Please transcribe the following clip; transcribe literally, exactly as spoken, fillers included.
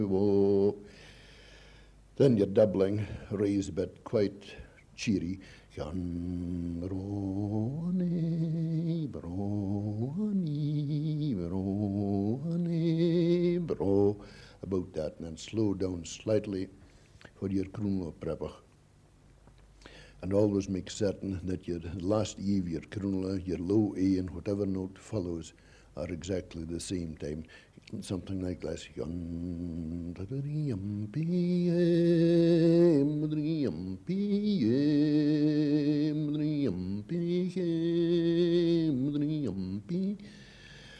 Whoa. Then you're doubling, raise a bit, quite cheery. Brony, brony, brony, bro. About that, and then slow down slightly for your crooner prepper. And always make certain that your last E of your crooner, your low A and whatever note follows are exactly the same time. Something like this.